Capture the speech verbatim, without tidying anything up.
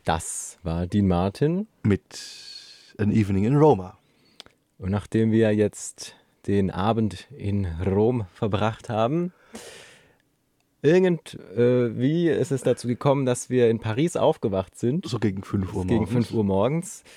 Das war Dean Martin. Mit An Evening in Roma. Und nachdem wir jetzt den Abend in Rom verbracht haben, irgendwie ist es dazu gekommen, dass wir in Paris aufgewacht sind. So gegen fünf Uhr Gegen morgens. fünf Uhr morgens.